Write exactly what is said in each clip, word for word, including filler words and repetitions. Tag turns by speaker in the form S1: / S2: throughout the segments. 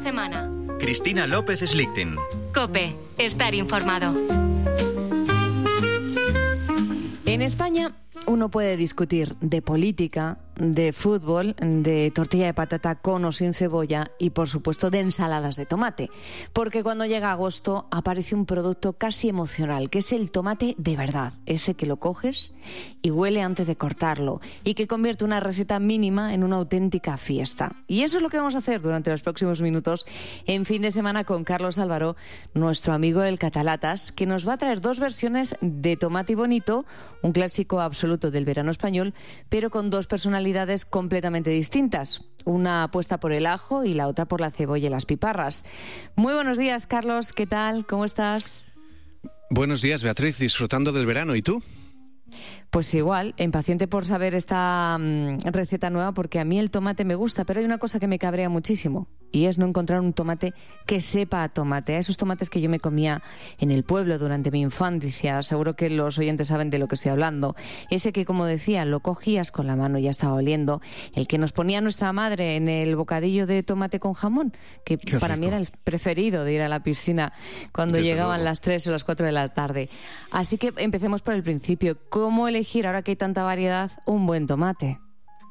S1: semana.
S2: Cristina López Slichting.
S1: COPE. Estar informado.
S3: En España uno puede discutir de política, de fútbol, de tortilla de patata con o sin cebolla y, por supuesto, de ensaladas de tomate. Porque cuando llega agosto aparece un producto casi emocional, que es el tomate de verdad. Ese que lo coges y huele antes de cortarlo y que convierte una receta mínima en una auténtica fiesta. Y eso es lo que vamos a hacer durante los próximos minutos en Fin de Semana con Carlos Álvaro, nuestro amigo del Catalatas, que nos va a traer dos versiones de Tomate Bonito, un clásico absoluto del verano español, pero con dos personalidades completamente distintas. Una apuesta por el ajo y la otra por la cebolla y las piparras. Muy buenos días, Carlos. ¿Qué tal? ¿Cómo estás?
S4: Buenos días, Beatriz. Disfrutando del verano. ¿Y tú?
S3: Pues igual, impaciente por saber esta um, receta nueva, porque a mí el tomate me gusta, pero hay una cosa que me cabrea muchísimo y es no encontrar un tomate que sepa a tomate. A esos tomates que yo me comía en el pueblo durante mi infancia, seguro que los oyentes saben de lo que estoy hablando. Ese que, como decía, lo cogías con la mano y ya estaba oliendo. El que nos ponía nuestra madre en el bocadillo de tomate con jamón, que
S4: Qué
S3: para
S4: rico.
S3: mí era el preferido de ir a la piscina cuando
S4: Desde
S3: llegaban
S4: luego.
S3: las tres o las cuatro de la tarde. Así que empecemos por el principio. ¿Cómo elegir, ahora que hay tanta variedad, un buen tomate?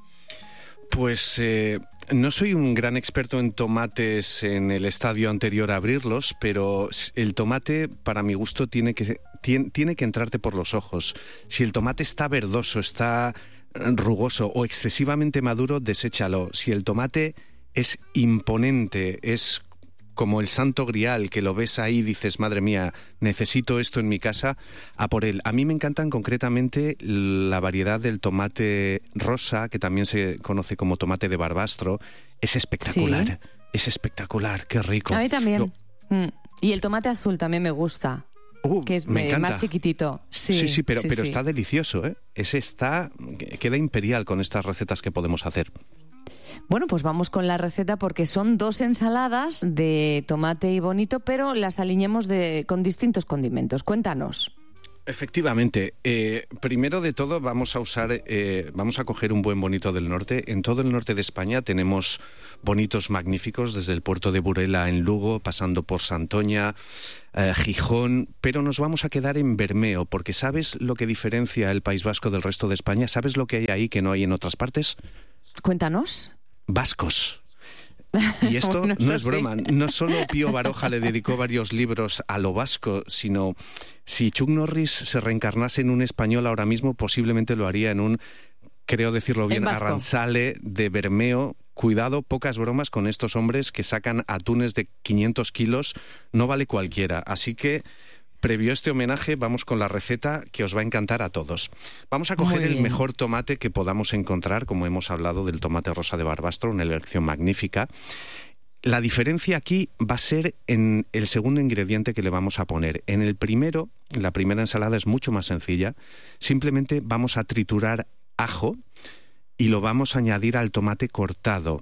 S4: Pues eh, no soy un gran experto en tomates en el estadio anterior a abrirlos, pero el tomate, para mi gusto, tiene que, tiene, tiene que entrarte por los ojos. Si el tomate está verdoso, está rugoso o excesivamente maduro, deséchalo. Si el tomate es imponente, es como el santo grial, que lo ves ahí y dices, madre mía, necesito esto en mi casa, a por él. A mí me encantan concretamente la variedad del tomate rosa, que también se conoce como tomate de barbastro. Es espectacular,
S3: Sí.
S4: es espectacular, qué rico.
S3: A mí también.
S4: Lo-
S3: Mm. Y el tomate azul también me gusta,
S4: Uh,
S3: que es
S4: me
S3: eh,
S4: encanta.
S3: más chiquitito. Sí,
S4: Sí, sí, pero,
S3: sí,
S4: pero
S3: sí.
S4: está delicioso, ¿eh? Ese está, queda imperial con estas recetas que podemos hacer.
S3: Bueno, pues vamos con la receta porque son dos ensaladas de tomate y bonito, pero las aliñemos de, con distintos condimentos. Cuéntanos.
S4: Efectivamente. Eh, primero de todo vamos a usar, eh, vamos a coger un buen bonito del norte. En todo el norte de España tenemos bonitos magníficos, desde el puerto de Burela en Lugo, pasando por Santoña, eh, Gijón, pero nos vamos a quedar en Bermeo, porque ¿sabes lo que diferencia el País Vasco del resto de España? ¿Sabes lo que hay ahí que no hay en otras partes?
S3: Cuéntanos.
S4: Vascos. Y esto
S3: Bueno,
S4: no
S3: eso
S4: es
S3: sí.
S4: broma. No solo Pío Baroja le dedicó varios libros a lo vasco, sino si Chuck Norris se reencarnase en un español ahora mismo, posiblemente lo haría en un, creo decirlo bien,
S3: En vasco.
S4: Arranzale de Bermeo. Cuidado, pocas bromas con estos hombres que sacan atunes de quinientos kilos. No vale cualquiera. Así que, previo a este homenaje, vamos con la receta que os va a encantar a todos. Vamos a coger
S3: Muy
S4: el
S3: bien.
S4: mejor tomate que podamos encontrar, como hemos hablado del tomate rosa de Barbastro, una elección magnífica. La diferencia aquí va a ser en el segundo ingrediente que le vamos a poner. En el primero, la primera ensalada es mucho más sencilla. Simplemente vamos a triturar ajo y lo vamos a añadir al tomate cortado.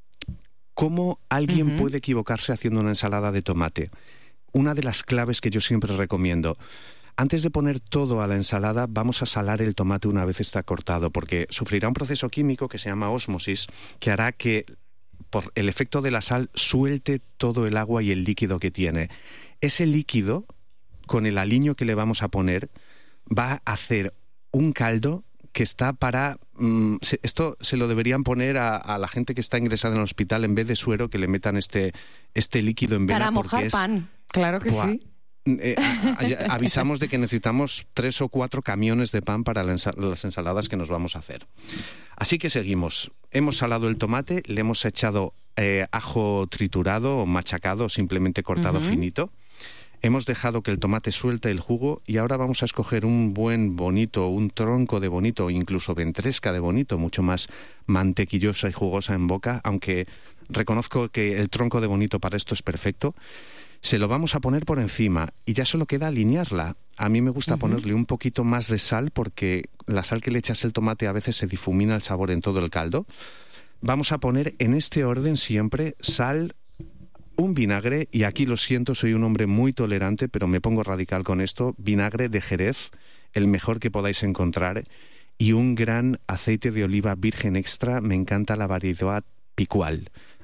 S4: ¿Cómo alguien
S3: Ujú.
S4: puede equivocarse haciendo una ensalada de tomate? Una de las claves que yo siempre recomiendo: antes de poner todo a la ensalada, vamos a salar el tomate una vez está cortado, porque sufrirá un proceso químico que se llama ósmosis, que hará que, por el efecto de la sal, suelte todo el agua y el líquido que tiene. Ese líquido, con el aliño que le vamos a poner, va a hacer un caldo que está para... mm, se- esto se lo deberían poner a, a la gente que está ingresada en el hospital, en vez de suero, que le metan este, este líquido en vena.
S3: Para
S4: porque
S3: mojar
S4: es-
S3: pan. Claro que
S4: Buah.
S3: sí.
S4: Eh, a- a- avisamos de que necesitamos tres o cuatro camiones de pan para la ensa- las ensaladas que nos vamos a hacer. Así que seguimos. Hemos salado el tomate, le hemos echado eh, ajo triturado o machacado, o simplemente cortado
S3: Ujú.
S4: finito. Hemos dejado que el tomate suelte el jugo y ahora vamos a escoger un buen bonito, un tronco de bonito, o incluso ventresca de bonito, mucho más mantequillosa y jugosa en boca, aunque reconozco que el tronco de bonito para esto es perfecto. Se lo vamos a poner por encima y ya solo queda alinearla. A mí me gusta
S3: Ujú.
S4: ponerle un poquito más de sal, porque la sal que le echas el tomate a veces se difumina el sabor en todo el caldo. Vamos a poner en este orden siempre sal, un vinagre, y aquí lo siento, soy un hombre muy tolerante, pero me pongo radical con esto, vinagre de Jerez, el mejor que podáis encontrar, y un gran aceite de oliva virgen extra. Me encanta la variedad Picual.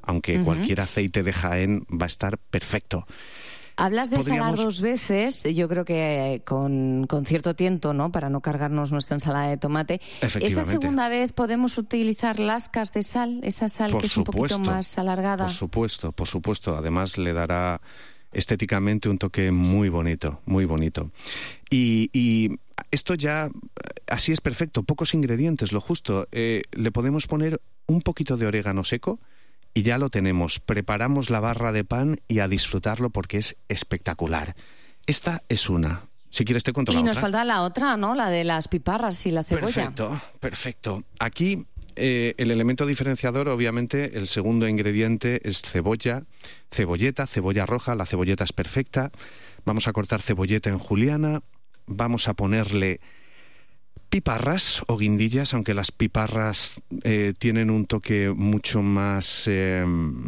S4: aunque uh-huh. cualquier aceite de Jaén va a estar perfecto.
S3: Hablas de
S4: Podríamos...
S3: salar dos veces, yo creo que con, con cierto tiento, ¿no? Para no cargarnos nuestra ensalada de tomate. Esa segunda vez podemos utilizar lascas de sal, esa sal
S4: por
S3: que es
S4: supuesto,
S3: un poquito más alargada.
S4: Por supuesto, por supuesto. Además le dará estéticamente un toque muy bonito, muy bonito. Y, y esto ya, así es perfecto, pocos ingredientes, lo justo. Eh, le podemos poner un poquito de orégano seco, y ya lo tenemos. Preparamos la barra de pan y a disfrutarlo porque es espectacular. Esta es una. Si quieres te cuento la otra.
S3: Y nos falta la otra, ¿no? La de las piparras y la cebolla.
S4: Perfecto, perfecto. Aquí eh, el elemento diferenciador, obviamente, el segundo ingrediente es cebolla, cebolleta, cebolla roja. La cebolleta es perfecta. Vamos a cortar cebolleta en juliana. Vamos a ponerle piparras o guindillas, aunque las piparras eh, tienen un toque mucho más eh,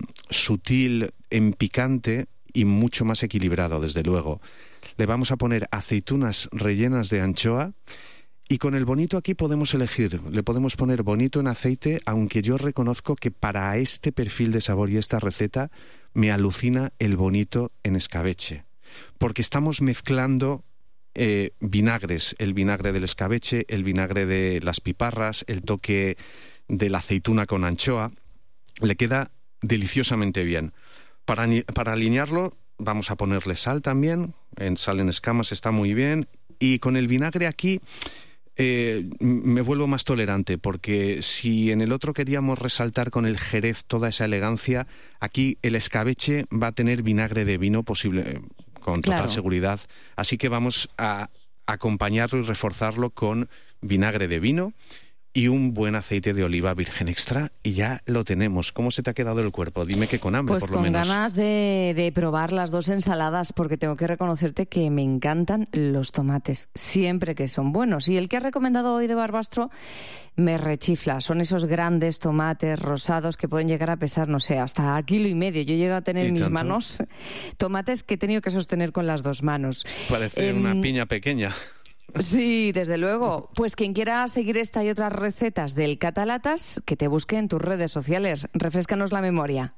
S4: sutil en picante y mucho más equilibrado, desde luego. Le vamos a poner aceitunas rellenas de anchoa y con el bonito aquí podemos elegir. Le podemos poner bonito en aceite, aunque yo reconozco que para este perfil de sabor y esta receta me alucina el bonito en escabeche, porque estamos mezclando Eh, vinagres, el vinagre del escabeche, el vinagre de las piparras, el toque de la aceituna con anchoa, le queda deliciosamente bien. Para, para alinearlo vamos a ponerle sal también, en sal en escamas está muy bien, y con el vinagre aquí eh, me vuelvo más tolerante, porque si en el otro queríamos resaltar con el jerez toda esa elegancia, aquí el escabeche va a tener vinagre de vino posible, con total
S3: claro.
S4: seguridad. Así que vamos a acompañarlo y reforzarlo con vinagre de vino y un buen aceite de oliva virgen extra y ya lo tenemos. ¿Cómo se te ha quedado el cuerpo? Dime que con hambre,
S3: pues
S4: por lo menos.
S3: Pues con ganas de, de probar las dos ensaladas, porque tengo que reconocerte que me encantan los tomates, siempre que son buenos. Y el que ha recomendado hoy de Barbastro me rechifla. Son esos grandes tomates rosados que pueden llegar a pesar, no sé, hasta a kilo y medio. Yo llego a tener en mis tanto? manos tomates que he tenido que sostener con las dos manos.
S4: Parece eh, una piña pequeña.
S3: Sí, desde luego. Pues quien quiera seguir esta y otras recetas del Catalatas, que te busque en tus redes sociales. Refréscanos la memoria.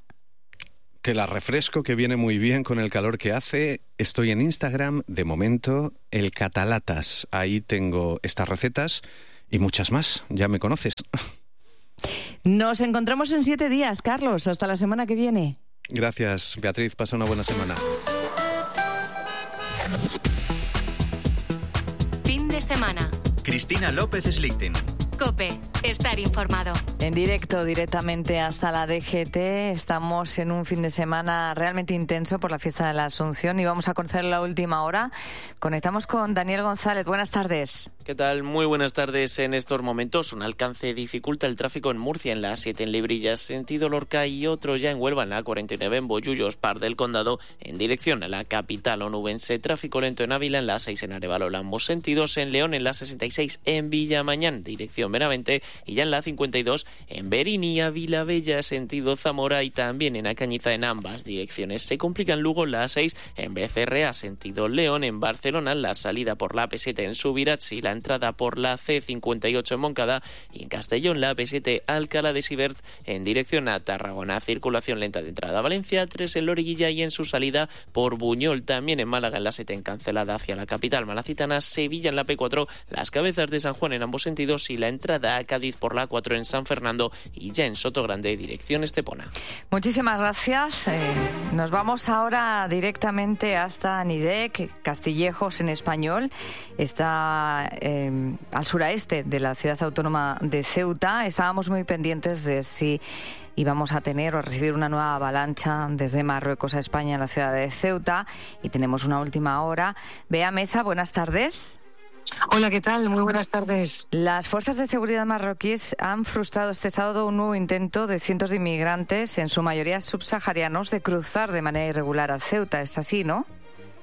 S4: Te la refresco, que viene muy bien con el calor que hace. Estoy en Instagram, de momento, el Catalatas. Ahí tengo estas recetas y muchas más. Ya me conoces.
S3: Nos encontramos en siete días, Carlos. Hasta la semana que viene.
S4: Gracias, Beatriz. Pasa una buena semana.
S1: Semana.
S2: Cristina López Slichting.
S1: COPE. Estar informado.
S3: En directo, directamente hasta la D G T. Estamos en un fin de semana realmente intenso por la fiesta de la Asunción y vamos a conocer la última hora. Conectamos con Daniel González. Buenas tardes.
S5: ¿Qué tal? Muy buenas tardes. En estos momentos un alcance dificulta el tráfico en Murcia, en la A siete en Librillas, sentido Lorca, y otro ya en Huelva, en la A cuarenta y nueve en Bollullos, Par del Condado, en dirección a la capital onubense. Tráfico lento en Ávila, en la A seis en Arévalo, ambos sentidos. En León, en la A sesenta y seis en Villamañán, dirección Benavente, y ya en la A cincuenta y dos en Berinía, Vilabella, sentido Zamora, y también en A Cañiza, en ambas direcciones. Se complica en Lugo, la A seis en B C R A, sentido León. En Barcelona, la salida por la A P siete en Subirats y la entrada por la C cincuenta y ocho en Moncada, y en Castellón, la A P siete Alcalá de Sibert en dirección a Tarragona. Circulación lenta de entrada a Valencia, tres en Loriguilla, y en su salida por Buñol. También en Málaga, en la siete en Cancelada hacia la capital malacitana. Sevilla, en la P cuatro, las Cabezas de San Juan en ambos sentidos, y la entrada a Cádiz por la cuatro en San Fernando, y ya en Sotogrande, dirección Estepona.
S3: Muchísimas gracias. Eh, nos vamos ahora directamente hasta Nidec, Castillejos en español. Está eh, al suraeste de la ciudad autónoma de Ceuta. Estábamos muy pendientes de si íbamos a tener o a recibir una nueva avalancha desde Marruecos a España en la ciudad de Ceuta, y tenemos una última hora. Bea Mesa, buenas tardes.
S6: Hola, ¿qué tal? Muy buenas tardes.
S3: Las fuerzas de seguridad marroquíes han frustrado este sábado un nuevo intento de cientos de inmigrantes, en su mayoría subsaharianos, de cruzar de manera irregular a Ceuta. ¿Es así, no?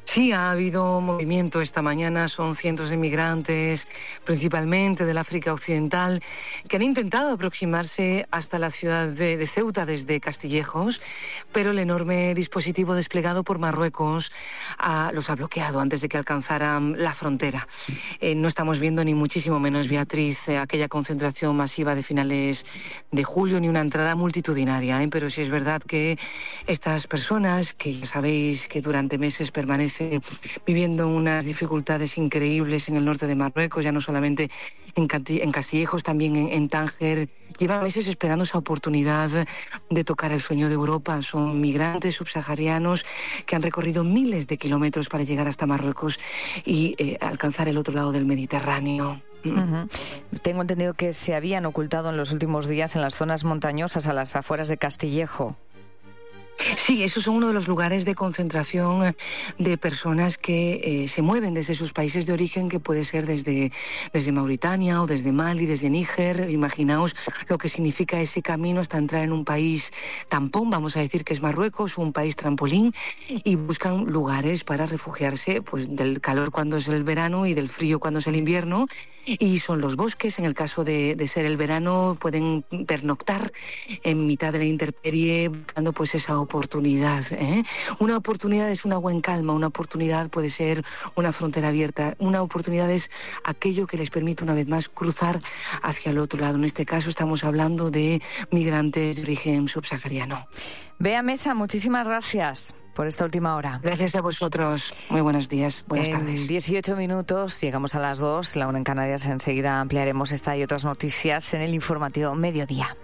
S6: Sí, ha habido movimiento esta mañana, son cientos de migrantes, principalmente del África Occidental, que han intentado aproximarse hasta la ciudad de, de Ceuta desde Castillejos, pero el enorme dispositivo desplegado por Marruecos ah, los ha bloqueado antes de que alcanzaran la frontera. Eh, no estamos viendo ni muchísimo menos, Beatriz, eh, aquella concentración masiva de finales de julio, ni una entrada multitudinaria, ¿eh? Pero sí es verdad que estas personas, que ya sabéis que durante meses permanecen viviendo unas dificultades increíbles en el norte de Marruecos, ya no solamente en, Cati- en Castillejos, también en, en Tánger, llevan meses esperando esa oportunidad de tocar el sueño de Europa. Son migrantes subsaharianos que han recorrido miles de kilómetros para llegar hasta Marruecos y eh, alcanzar el otro lado del Mediterráneo.
S3: Uh-huh. Tengo entendido que se habían ocultado en los últimos días en las zonas montañosas a las afueras de Castillejo.
S6: Sí, esos son uno de los lugares de concentración de personas que eh, se mueven desde sus países de origen, que puede ser desde, desde Mauritania o desde Mali, desde Níger. Imaginaos lo que significa ese camino hasta entrar en un país tampón, vamos a decir que es Marruecos, un país trampolín, y buscan lugares para refugiarse pues, del calor cuando es el verano y del frío cuando es el invierno. Y son los bosques, en el caso de, de ser el verano, pueden pernoctar en mitad de la intemperie buscando pues esa oportunidad, ¿eh? Una oportunidad es un agua en calma, una oportunidad puede ser una frontera abierta, una oportunidad es aquello que les permite una vez más cruzar hacia el otro lado. En este caso estamos hablando de migrantes de origen subsahariano.
S3: Bea Mesa, muchísimas gracias por esta última hora.
S6: Gracias a vosotros. Muy buenos días. Buenas
S3: en
S6: tardes.
S3: En dieciocho minutos, llegamos a las dos, la una en Canarias. Enseguida ampliaremos esta y otras noticias en el informativo Mediodía.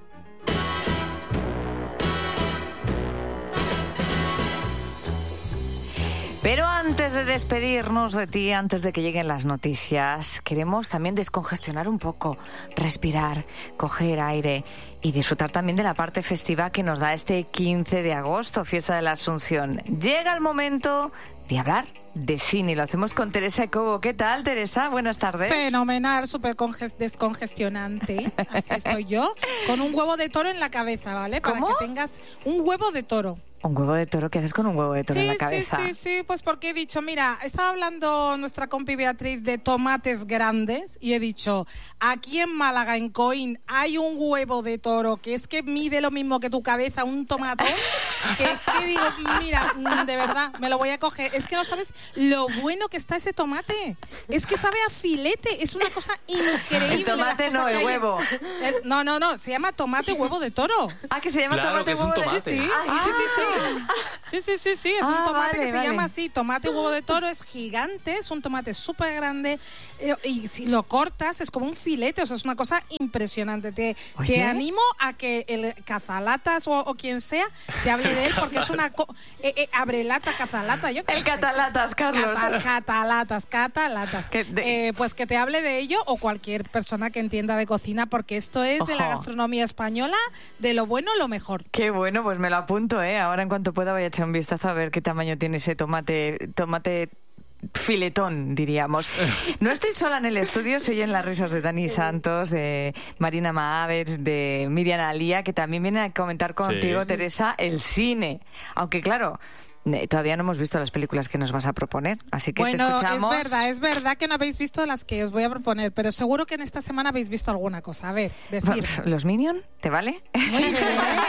S3: Pero antes de despedirnos de ti, antes de que lleguen las noticias, queremos también descongestionar un poco, respirar, coger aire y disfrutar también de la parte festiva que nos da este quince de agosto, fiesta de la Asunción. Llega el momento de hablar de cine y lo hacemos con Teresa Cobo. ¿Qué tal, Teresa? Buenas tardes.
S7: Fenomenal, súper descongestionante. Así estoy yo, con un huevo de toro en la cabeza, ¿vale? Para
S3: ¿Cómo?
S7: que tengas un huevo de toro.
S3: ¿Un huevo de toro? ¿Qué haces con un huevo de toro
S7: sí,
S3: en la cabeza?
S7: Sí, sí, sí, pues porque he dicho, mira, estaba hablando nuestra compi Beatriz de tomates grandes y he dicho, aquí en Málaga, en Coín, hay un huevo de toro que es que mide lo mismo que tu cabeza, un tomatón, que es que digo, mira, de verdad, me lo voy a coger. Es que no sabes lo bueno que está ese tomate. Es que sabe a filete, es una cosa increíble.
S3: El tomate no, el huevo.
S7: El, no, no, no, se llama tomate huevo de toro.
S3: Ah, que se llama
S8: claro,
S3: tomate
S8: que es
S3: huevo
S8: un
S3: de toro.
S8: tomate.
S7: Sí, sí,
S3: Ah,
S7: sí, sí, sí. Sí, sí, sí, sí, es
S3: Ah,
S7: un tomate
S3: vale,
S7: que
S3: vale.
S7: se llama así, tomate huevo de toro, es gigante, es un tomate súper grande eh, y si lo cortas es como un filete, o sea, es una cosa impresionante. Te,
S3: Oye.
S7: te animo a que el cazalatas o, o quien sea te hable de él porque es una... Co- eh, eh, abrelata, cazalata, yo qué
S3: El
S7: sé.
S3: catalatas, Carlos.
S7: Catal- catalatas, catalatas.
S3: Que de-
S7: Eh, pues que te hable de ello o cualquier persona que entienda de cocina porque esto es de la
S3: Ojo.
S7: gastronomía española, de lo bueno lo mejor.
S3: Qué bueno, pues me lo apunto, ¿eh? Ahora en cuanto pueda voy a echar un vistazo a ver qué tamaño tiene ese tomate, tomate filetón, diríamos. No estoy sola en el estudio, se oyen las risas de Dani Santos, de Marina Maávez, de Miriam Alía, que también viene a comentar contigo,
S8: Sí.
S3: Teresa, el cine. Aunque claro, eh, todavía no hemos visto las películas que nos vas a proponer, así que te
S7: Bueno,
S3: escuchamos.
S7: es verdad, es verdad que no habéis visto las que os voy a proponer, pero seguro que en esta semana habéis visto alguna cosa. A ver, decir.
S3: ¿Los Minion? ¿Te vale?
S7: Muy bien,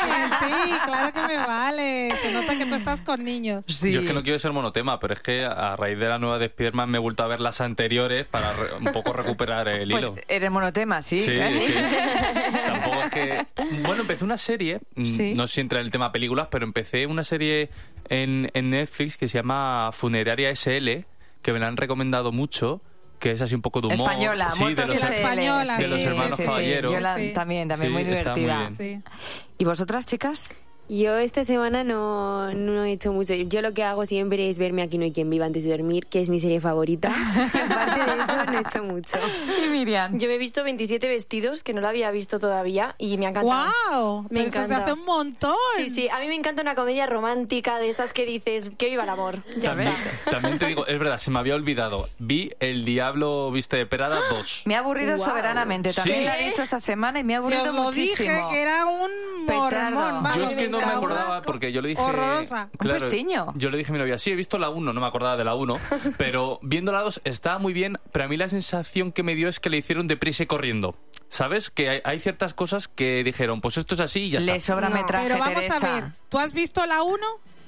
S7: sí, claro que me vale. Se nota que tú estás con niños.
S3: Sí.
S8: Yo es que no quiero ser monotema, pero es que a raíz de la nueva de Spiderman me he vuelto a ver las anteriores para re- un poco recuperar el
S3: Pues
S8: hilo.
S3: eres monotema, sí.
S8: Sí,
S3: ¿eh?
S8: es que tampoco es que... Bueno, empecé una serie, mm,
S3: Sí.
S8: no sé si entra en el tema películas, pero empecé una serie en, en Netflix que se llama Funeraria S L, que me la han recomendado mucho, que es así un poco de humor.
S3: Española,
S8: sí, de
S3: Muertos
S8: los,
S7: Sí, la
S3: S L,
S7: española,
S8: de los
S7: sí,
S8: hermanos
S7: sí, sí,
S8: Caballero.
S3: Yo la-
S7: Sí.
S3: también, también
S8: Sí,
S3: muy
S8: está muy
S3: divertida.
S8: bien.
S7: Sí.
S3: ¿Y vosotras, chicas?
S9: Yo esta semana no, no he hecho mucho. Yo lo que hago siempre es verme Aquí no hay quien viva antes de dormir, que es mi serie favorita. Aparte de eso, no he hecho mucho.
S3: Y Miriam.
S10: Yo me he visto veintisiete vestidos, que no lo había visto todavía, y me ha encantado.
S7: ¡Guau!
S10: Me
S7: Pero eso se
S10: encanta.
S7: hace un montón.
S10: Sí, sí, a mí me encanta una comedia romántica de estas que dices, que viva el amor. Ya
S8: También,
S10: está.
S8: también te digo, es verdad, se me había olvidado. Vi El Diablo Viste de Prada dos.
S3: Me ha aburrido
S10: Guau.
S3: soberanamente. También
S8: ¿Sí?
S3: la he visto esta semana y me ha
S7: Si
S3: aburrido
S7: os lo
S3: muchísimo.
S7: dije, que era un
S3: Petardo.
S7: mormón.
S8: Yo
S7: Vamos,
S8: es que no no me acordaba porque yo le dije...
S7: Horrorosa.
S8: Claro,
S3: un pestiño.
S8: yo le dije a mi novia, sí, he visto la uno, no me acordaba de la uno, pero viendo la dos estaba muy bien, pero a mí la sensación que me dio es que le hicieron deprisa y corriendo. ¿Sabes? Que hay, hay ciertas cosas que dijeron, pues esto es así y ya
S3: Le
S8: está.
S3: sobra
S7: No,
S3: metraje,
S7: pero vamos
S3: Teresa.
S7: a ver, ¿tú has visto la uno?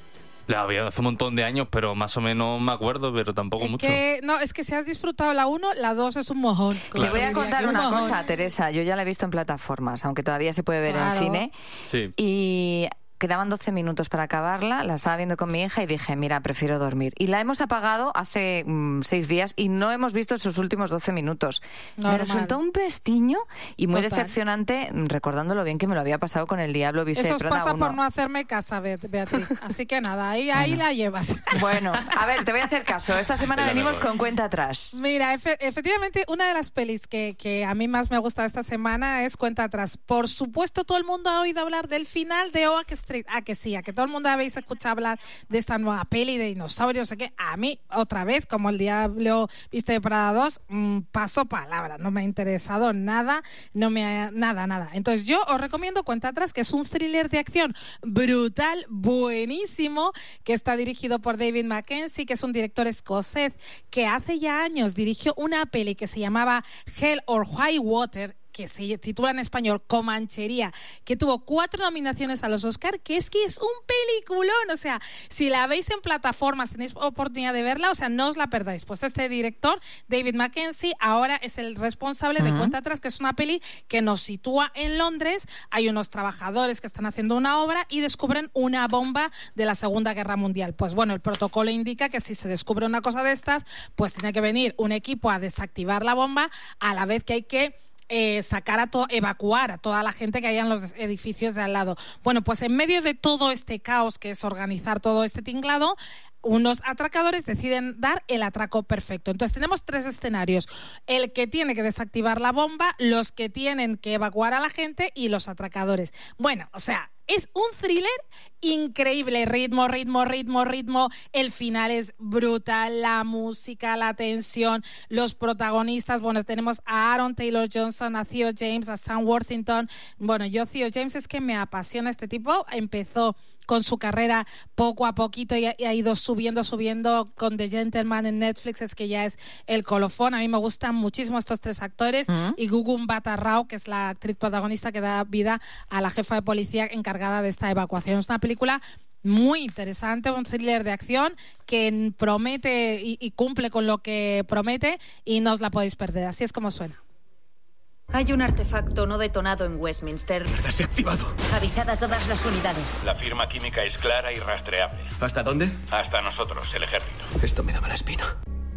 S8: La vi hace un montón de años, pero más o menos me acuerdo, pero tampoco
S7: Es
S8: mucho.
S7: que, no, es que si has disfrutado la uno, la dos es un mojón.
S3: Te voy a
S7: Diría
S3: contar
S7: que un
S3: una
S7: mojón.
S3: cosa, Teresa. Yo ya la he visto en plataformas, aunque todavía se puede ver
S7: Claro.
S3: en cine.
S8: Sí.
S3: Y quedaban doce minutos para acabarla, la estaba viendo con mi hija y dije, mira, prefiero dormir. Y la hemos apagado hace mmm, seis días y no hemos visto sus últimos doce minutos.
S7: Normal.
S3: Me resultó un pestiño y muy
S7: Total.
S3: decepcionante, recordando lo bien que me lo había pasado con El Diablo Viste
S7: Eso
S3: de
S7: os
S3: Prada
S7: pasa
S3: uno.
S7: por no hacerme casa, Be- Beatriz. Así que nada, ahí, ahí la llevas.
S3: Bueno, a ver, te voy a hacer caso. Esta semana
S8: Es la
S3: venimos
S8: mejor.
S3: con cuenta atrás.
S7: Mira, efe- efectivamente, una de las pelis que, que a mí más me gusta esta semana es Cuenta Atrás. Por supuesto, todo el mundo ha oído hablar del final de Oak Street. Ah, que sí, a que todo el mundo habéis escuchado hablar de esta nueva peli de dinosaurios. Sé que a mí, otra vez, como El Diablo Viste de Prada dos, mmm, paso palabra. No me ha interesado nada, no me ha, nada, nada. Entonces, yo os recomiendo Cuenta Atrás, que es un thriller de acción brutal, buenísimo, que está dirigido por David Mackenzie, que es un director escocés que hace ya años dirigió una peli que se llamaba Hell or High Water, que se titula en español Comanchería, que tuvo cuatro nominaciones a los Oscar, que es que es un peliculón. O sea, si la veis en plataformas, tenéis oportunidad de verla, o sea, no os la perdáis. Pues este director, David Mackenzie, ahora es el responsable de
S3: Ujú.
S7: Cuenta Atrás, que es una peli que nos sitúa en Londres. Hay unos trabajadores que están haciendo una obra y descubren una bomba de la Segunda Guerra Mundial. Pues bueno, el protocolo indica que si se descubre una cosa de estas, pues tiene que venir un equipo a desactivar la bomba, a la vez que hay que Eh, sacar a to- evacuar a toda la gente que hay en los edificios de al lado. Bueno, pues en medio de todo este caos que es organizar todo este tinglado, unos atracadores deciden dar el atraco perfecto. Entonces tenemos tres escenarios: el que tiene que desactivar la bomba, los que tienen que evacuar a la gente y los atracadores. Bueno, o sea, es un thriller increíble, ritmo, ritmo, ritmo, ritmo. El final es brutal, la música, la tensión, los protagonistas. Bueno, tenemos a Aaron Taylor Johnson, a Theo James, a Sam Worthington. Bueno, yo Theo James es que me apasiona este tipo. Empezó con su carrera poco a poquito y ha, y ha ido subiendo, subiendo con The Gentleman en Netflix, es que ya es el colofón. A mí me gustan muchísimo estos tres actores.
S3: Mm.
S7: Y Gugun Bhatta Rao, que es la actriz protagonista que da vida a la jefa de policía encargada de esta evacuación. Es una película muy interesante, un thriller de acción que promete y, y cumple con lo que promete y no os la podéis perder. Así es como suena.
S11: Hay un artefacto no detonado en Westminster.
S2: Desactivado.
S11: Avisad a todas las unidades.
S12: La firma química es clara y rastreable.
S2: ¿Hasta dónde?
S12: Hasta nosotros, el ejército.
S2: Esto me da mala espina.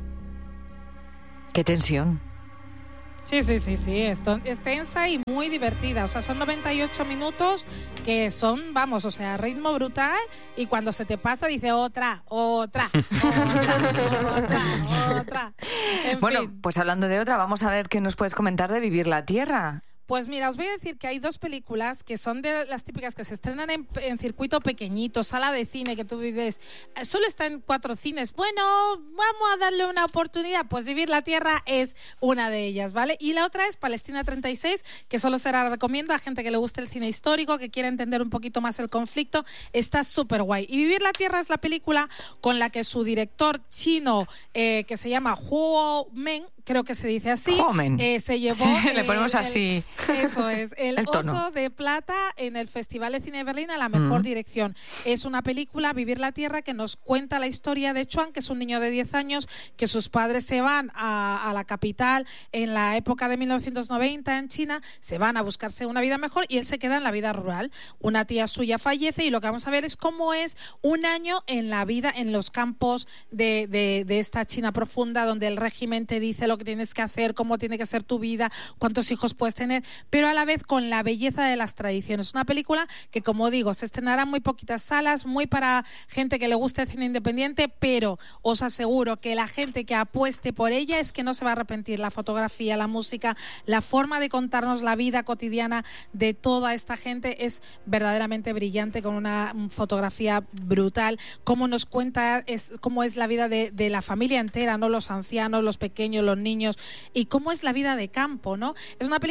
S3: Qué tensión.
S7: Sí, sí, sí, sí, es, es tensa y muy divertida. O sea, son noventa y ocho minutos que son, vamos, o sea, ritmo brutal, y cuando se te pasa dice otra, otra, otra, otra, otra. En
S3: Bueno,
S7: fin.
S3: pues hablando de otra, vamos a ver qué nos puedes comentar de Vivir la Tierra.
S7: Pues mira, os voy a decir que hay dos películas que son de las típicas que se estrenan en, en circuito pequeñito, sala de cine, que tú dices, eh, solo está en cuatro cines. Bueno, vamos a darle una oportunidad. Pues Vivir la Tierra es una de ellas, ¿vale? Y la otra es Palestina treinta y seis, que solo se la recomiendo a gente que le guste el cine histórico, que quiere entender un poquito más el conflicto. Está súper guay. Y Vivir la Tierra es la película con la que su director chino, eh, que se llama Huo Men, creo que se dice así,
S3: Joven.
S7: eh, se llevó...
S3: Le
S7: eh,
S3: ponemos
S7: el-
S3: así.
S7: Eso es, el,
S3: El tono.
S7: Oso de Plata en el Festival de Cine de Berlín a la mejor
S3: Mm.
S7: dirección. Es una película, Vivir la Tierra, que nos cuenta la historia de Chuan, que es un niño de diez años, que sus padres se van a, a la capital en la época de mil novecientos noventa en China, se van a buscarse una vida mejor y él se queda en la vida rural. Una tía suya fallece y lo que vamos a ver es cómo es un año en la vida en los campos de, de, de esta China profunda, donde el régimen te dice lo que tienes que hacer, cómo tiene que ser tu vida, cuántos hijos puedes tener, pero a la vez con la belleza de las tradiciones. Una película que, como digo, se estrenará en muy poquitas salas, muy para gente que le guste el cine independiente, pero os aseguro que la gente que apueste por ella es que no se va a arrepentir. La fotografía, la música, la forma de contarnos la vida cotidiana de toda esta gente es verdaderamente brillante, con una fotografía brutal, cómo nos cuenta es, cómo es la vida de, de la familia entera, no los ancianos, los pequeños, los niños, y cómo es la vida de campo, ¿no? Es una película que se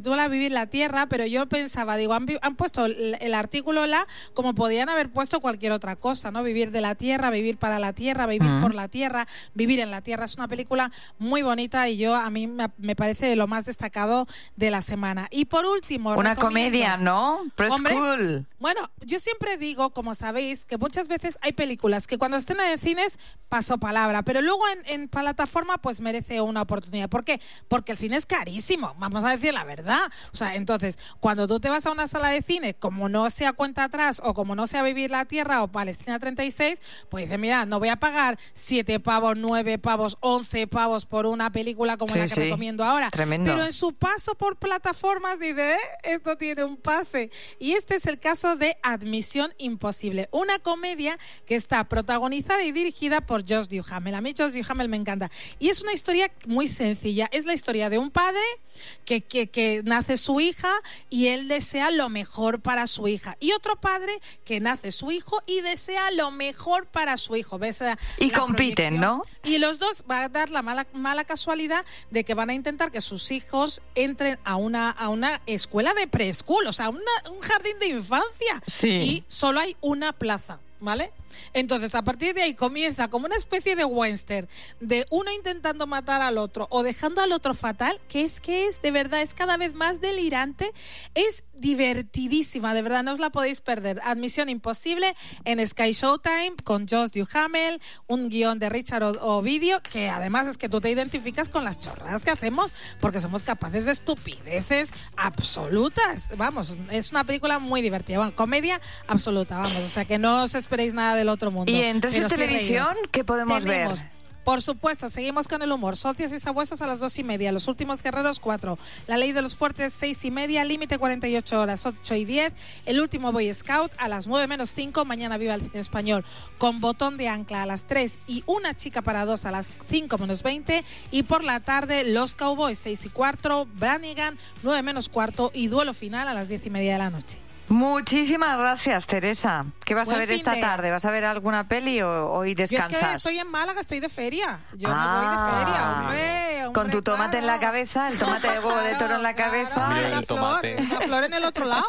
S7: titula Vivir la Tierra, pero yo pensaba, digo, han, han puesto el, el artículo la como podían haber puesto cualquier otra cosa, ¿no? Vivir de la Tierra, vivir para la Tierra, vivir mm. por la Tierra, vivir en la Tierra. Es una película muy bonita y yo a mí me, me parece lo más destacado de la semana. Y por último...
S3: Una comedia, ¿no? Preschool.
S7: Bueno, yo siempre digo, como sabéis, que muchas veces hay películas que cuando estén en cines paso palabra, pero luego en, en plataforma pues merece una oportunidad. ¿Por qué? Porque el cine es carísimo, vamos a decir la verdad. O sea, entonces, cuando tú te vas a una sala de cine, como no sea Cuenta Atrás o como no sea Vivir la Tierra o Palestina treinta y seis, pues dices, mira, no voy a pagar siete pavos, nueve pavos, once pavos por una película como sí, la que sí. recomiendo ahora.
S3: Tremendo.
S7: Pero en su paso por plataformas dice, eh, esto tiene un pase. Y este es el caso de Admisión Imposible, una comedia que está protagonizada y dirigida por Josh Duhamel. A mí Josh Duhamel me encanta. Y es una historia muy sencilla. Es la historia de un padre que, que, que nace su hija y él desea lo mejor para su hija. Y otro padre que nace su hijo y desea lo mejor para su hijo. ¿Ves?
S3: Y compiten, ¿no?
S7: Y los dos van a dar la mala, mala casualidad de que van a intentar que sus hijos entren a una, a una escuela de preschool, o sea, una, un jardín de infancia.
S3: Sí.
S7: Y solo hay una plaza, ¿vale? Entonces, a partir de ahí comienza como una especie de western de uno intentando matar al otro o dejando al otro fatal, que es que es, de verdad, es cada vez más delirante, es divertidísima, de verdad, no os la podéis perder. Admisión Imposible en Sky Showtime con Josh Duhamel, un guión de Richard Ovidio, que además es que tú te identificas con las chorradas que hacemos porque somos capaces de estupideces absolutas. Vamos, es una película muy divertida, bueno, comedia absoluta, vamos, o sea que no os esperéis nada del otro mundo.
S3: ¿Y en tres de televisión qué podemos
S7: Tenemos,
S3: ver?
S7: Por supuesto, seguimos con el humor. Socios y sabuesos a las dos y media, Los Últimos Guerreros cuatro, La Ley de los Fuertes seis y media, Límite cuarenta y ocho horas ocho y diez, El Último Boy Scout a las nueve menos cinco, Mañana Viva el Cine Español con Botón de Ancla a las tres y Una Chica para dos a las cinco menos veinte, y por la tarde Los Cowboys seis y cuarto, Brannigan nueve menos cuarto y Duelo Final a las diez y media de la noche.
S3: Muchísimas gracias, Teresa. ¿Qué vas
S7: Buen
S3: a ver
S7: fin
S3: esta
S7: de...
S3: tarde? ¿Vas a ver alguna peli o hoy descansas?
S7: Yo es que estoy en Málaga, estoy de feria. Yo
S3: ah,
S7: me voy de feria, hombre, hombre.
S3: Con tu tomate
S7: claro.
S3: en la cabeza, el tomate de huevo de toro en la cabeza.
S7: Claro,
S8: Mira
S7: una
S8: el tomate.
S7: flor, una flor en el otro lado.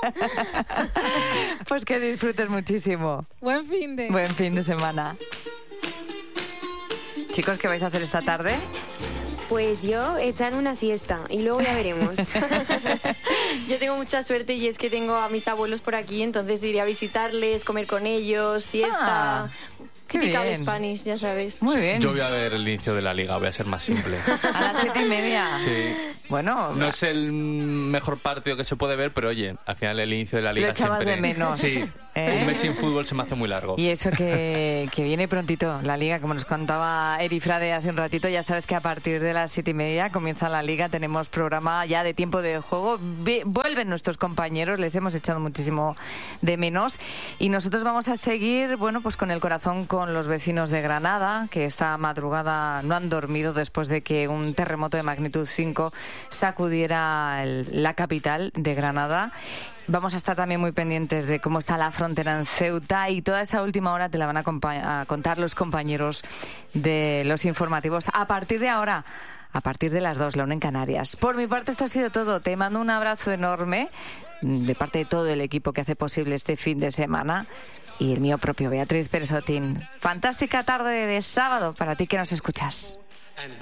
S3: Pues que disfrutes muchísimo.
S7: Buen fin de...
S3: Buen fin de semana. Chicos, ¿qué vais a hacer esta tarde?
S9: Pues yo echar una siesta y luego ya veremos. Yo tengo mucha suerte y es que tengo a mis abuelos por aquí, entonces iré a visitarles, comer con ellos, siesta...
S3: Ah. Qué
S9: Típica
S3: bien.
S9: de Spanish, ya sabes.
S3: Muy bien.
S8: Yo voy a ver el inicio de la liga, voy a ser más simple.
S3: A las siete y media.
S8: Sí.
S3: Bueno.
S8: No es el mejor partido que se puede ver, pero oye, al final el inicio de la liga
S3: Lo echabas
S8: siempre...
S3: de menos.
S8: Sí.
S3: ¿Eh?
S8: Un mes sin fútbol se me hace muy largo.
S3: Y eso que, que viene prontito, la Liga, como nos contaba Eri Frade hace un ratito, ya sabes que a partir de las siete y media comienza la Liga, tenemos programa ya de tiempo de juego, Ve, vuelven nuestros compañeros, les hemos echado muchísimo de menos y nosotros vamos a seguir, bueno, pues con el corazón con los vecinos de Granada, que esta madrugada no han dormido después de que un terremoto de magnitud cinco sacudiera el, la capital de Granada. Vamos a estar también muy pendientes de cómo está la frontera en Ceuta y toda esa última hora te la van a, a contar los compañeros de los informativos a partir de ahora, a partir de las dos, la una en Canarias. Por mi parte esto ha sido todo. Te mando un abrazo enorme de parte de todo el equipo que hace posible este fin de semana y el mío propio, Beatriz Pérez Otín. Fantástica tarde de sábado para ti que nos escuchas.